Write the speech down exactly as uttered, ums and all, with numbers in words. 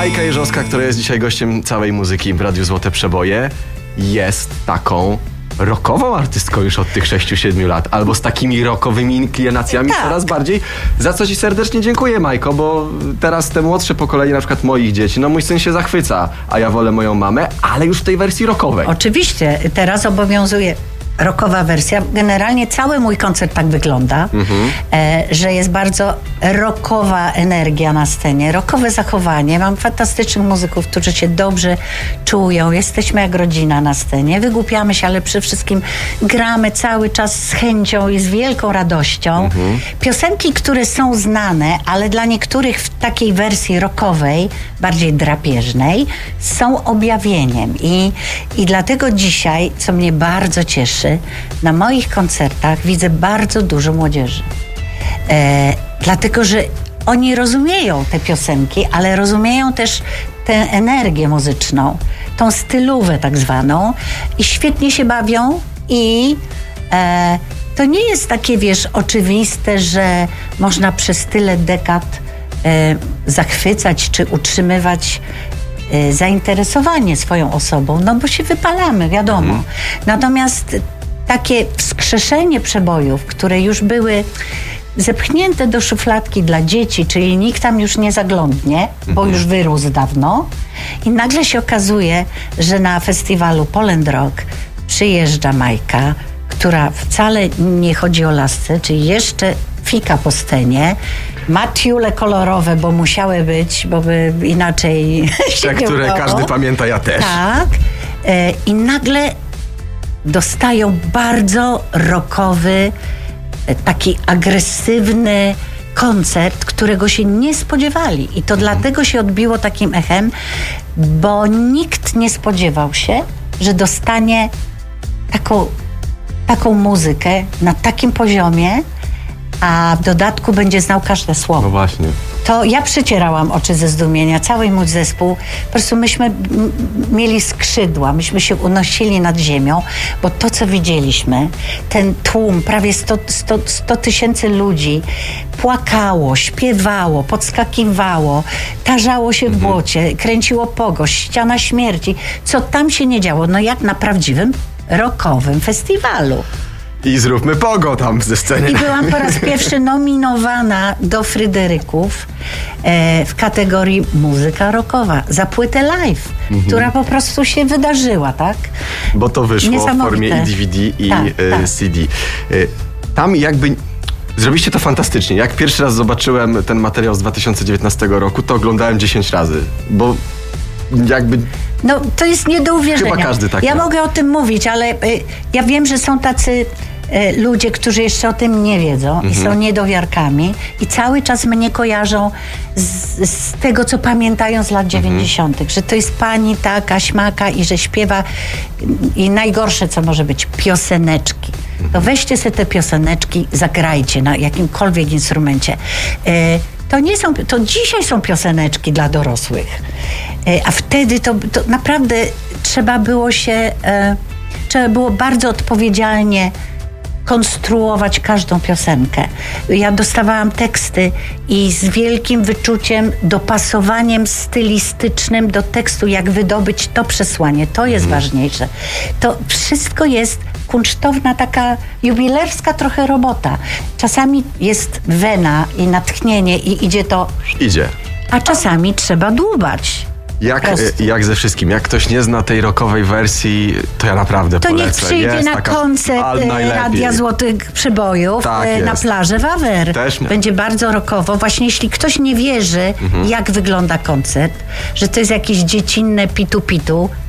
Majka Jeżowska, która jest dzisiaj gościem całej muzyki w Radiu Złote Przeboje, jest taką rockową artystką już od tych sześciu siedmiu lat, albo z takimi rockowymi inklinacjami tak. coraz bardziej. Za co ci serdecznie dziękuję, Majko, bo teraz te młodsze pokolenie, na przykład moich dzieci, no mój syn się zachwyca, a ja wolę moją mamę, ale już w tej wersji rockowej. Oczywiście, teraz obowiązuje rockowa wersja. Generalnie cały mój koncert tak wygląda, mhm. e, że jest bardzo rockowa energia na scenie, rockowe zachowanie. Mam fantastycznych muzyków, którzy się dobrze czują. Jesteśmy jak rodzina na scenie. Wygłupiamy się, ale przede wszystkim gramy cały czas z chęcią i z wielką radością. Mhm. Piosenki, które są znane, ale dla niektórych w takiej wersji rockowej, bardziej drapieżnej, są objawieniem. I, i dlatego dzisiaj, co mnie bardzo cieszy, na moich koncertach widzę bardzo dużo młodzieży. E, dlatego, że oni rozumieją te piosenki, ale rozumieją też tę energię muzyczną, tą stylówę tak zwaną i świetnie się bawią i e, to nie jest takie, wiesz, oczywiste, że można przez tyle dekad e, zachwycać czy utrzymywać e, zainteresowanie swoją osobą, no bo się wypalamy, wiadomo. Mhm. Natomiast takie wskrzeszenie przebojów, które już były zepchnięte do szufladki dla dzieci, czyli nikt tam już nie zaglądnie, bo mhm. już wyrósł dawno i nagle się okazuje, że na festiwalu Poland Rock przyjeżdża Majka, która wcale nie chodzi o lasce, czyli jeszcze fika po scenie, ma tiule kolorowe, bo musiały być, bo by inaczej się te, które udało. Każdy pamięta, ja też. Tak. I nagle dostają bardzo rockowy, taki agresywny koncert, którego się nie spodziewali. I to mhm. dlatego się odbiło takim echem, bo nikt nie spodziewał się, że dostanie taką, taką muzykę na takim poziomie, a w dodatku będzie znał każde słowo. No właśnie. To ja przycierałam oczy ze zdumienia, cały mój zespół. Po prostu myśmy m- mieli skrzydła, myśmy się unosili nad ziemią, bo to, co widzieliśmy, ten tłum, prawie sto tysięcy ludzi płakało, śpiewało, podskakiwało, tarzało się w błocie, kręciło pogość, ściana śmierci. Co tam się nie działo? No jak na prawdziwym rockowym festiwalu. I zróbmy pogo tam ze sceny. I byłam po raz pierwszy nominowana do Fryderyków e, w kategorii muzyka rockowa za płytę live, mhm. która po prostu się wydarzyła, tak? Bo to wyszło w formie i D V D i tak, e, tak. C D. E, tam jakby zrobiliście to fantastycznie. Jak pierwszy raz zobaczyłem ten materiał z dwa tysiące dziewiętnastego roku, to oglądałem dziesięć razy, bo jakby... No, to jest nie do uwierzenia. Chyba każdy tak Ja ma. mogę o tym mówić, ale y, ja wiem, że są tacy y, ludzie, którzy jeszcze o tym nie wiedzą mhm. i są niedowiarkami i cały czas mnie kojarzą z, z tego, co pamiętają z lat dziewięćdziesiątych, mhm. że to jest pani taka, śmaka i że śpiewa i najgorsze, co może być, pioseneczki. Mhm. To weźcie sobie te pioseneczki, zagrajcie na jakimkolwiek instrumencie. Y, To nie są, to dzisiaj są pioseneczki dla dorosłych. A wtedy to, to naprawdę trzeba było się, e, trzeba było bardzo odpowiedzialnie konstruować każdą piosenkę. Ja dostawałam teksty i z wielkim wyczuciem, dopasowaniem stylistycznym do tekstu, jak wydobyć to przesłanie. To jest hmm. ważniejsze. To wszystko jest kunsztowna, taka jubilerska trochę robota. Czasami jest wena i natchnienie i idzie to... Idzie. A czasami trzeba dłubać. Jak, jak ze wszystkim. Jak ktoś nie zna tej rockowej wersji, to ja naprawdę to polecę. niech przyjdzie jest na koncert Radia Złotych Przebojów tak na jest. plaży Wawer. Też będzie bardzo rockowo. Właśnie jeśli ktoś nie wierzy, mhm. jak wygląda koncert, że to jest jakieś dziecinne pitu-pitu,